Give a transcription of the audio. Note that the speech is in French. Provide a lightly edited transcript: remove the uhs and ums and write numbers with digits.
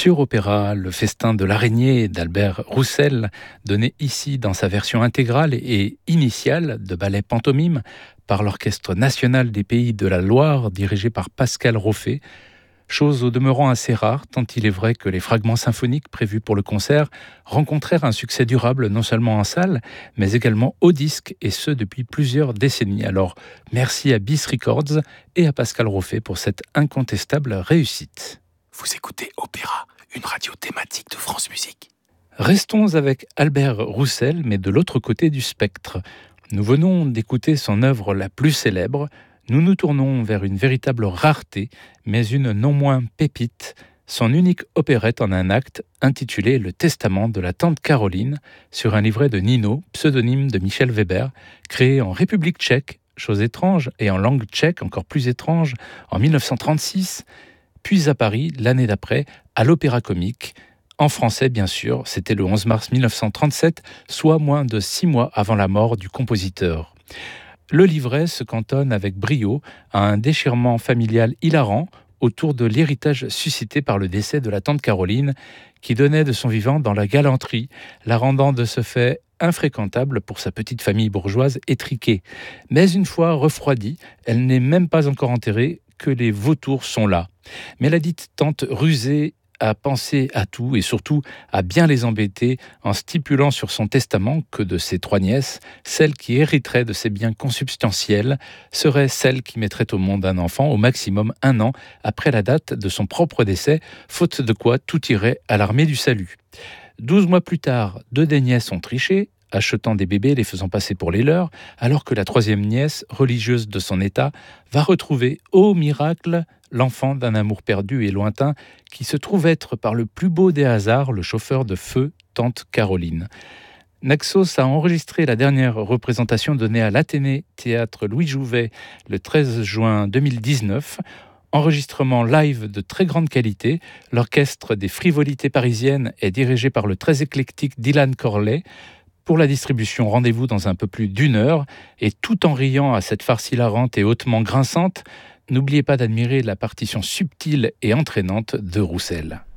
Sur Opéra, le festin de l'araignée d'Albert Roussel, donné ici dans sa version intégrale et initiale de ballet pantomime par l'Orchestre national des Pays de la Loire, dirigé par Pascal Roffet. Chose au demeurant assez rare, tant il est vrai que les fragments symphoniques prévus pour le concert rencontrèrent un succès durable non seulement en salle, mais également au disque, et ce depuis plusieurs décennies. Alors, merci à Bis Records et à Pascal Roffet pour cette incontestable réussite. Vous écoutez Opéra, une radio thématique de France Musique. Restons avec Albert Roussel, mais de l'autre côté du spectre. Nous venons d'écouter son œuvre la plus célèbre. Nous nous tournons vers une véritable rareté, mais une non moins pépite, son unique opérette en un acte, intitulé Le Testament de la tante Caroline, sur un livret de Nino, pseudonyme de Michel Weber, créé en République tchèque, chose étrange, et en langue tchèque encore plus étrange, en 1936, puis à Paris, l'année d'après, à l'Opéra Comique. En français, bien sûr, c'était le 11 mars 1937, soit moins de 6 mois avant la mort du compositeur. Le livret se cantonne avec brio à un déchirement familial hilarant autour de l'héritage suscité par le décès de la tante Caroline, qui donnait de son vivant dans la galanterie, la rendant de ce fait infréquentable pour sa petite famille bourgeoise étriquée. Mais une fois refroidie, elle n'est même pas encore enterrée, que les vautours sont là. Mais la dite tante rusée a pensé à tout et surtout à bien les embêter en stipulant sur son testament que de ses 3 nièces, celle qui hériterait de ses biens consubstantiels serait celle qui mettrait au monde un enfant au maximum 1 an après la date de son propre décès, faute de quoi tout irait à l'armée du salut. 12 mois plus tard, 2 des nièces ont triché, achetant des bébés les faisant passer pour les leurs, alors que la 3e nièce, religieuse de son état, va retrouver, ô miracle, l'enfant d'un amour perdu et lointain qui se trouve être par le plus beau des hasards le chauffeur de feu, tante Caroline. Naxos a enregistré la dernière représentation donnée à l'Athénée Théâtre Louis Jouvet le 13 juin 2019. Enregistrement live de très grande qualité. L'orchestre des frivolités parisiennes est dirigé par le très éclectique Dylan Corley. Pour la distribution, rendez-vous dans un peu plus d'1 heure. Et tout en riant à cette farce hilarante et hautement grinçante, n'oubliez pas d'admirer la partition subtile et entraînante de Roussel.